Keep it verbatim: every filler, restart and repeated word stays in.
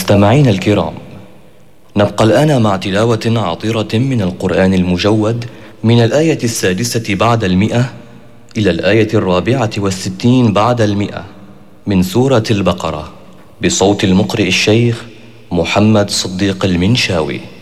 مستمعين الكرام، نبقى الآن مع تلاوة عطرة من القرآن المجود من الآية السادسة بعد المئة إلى الآية الرابعة والستين بعد المئة من سورة البقرة، بصوت المقرئ الشيخ محمد صديق المنشاوي.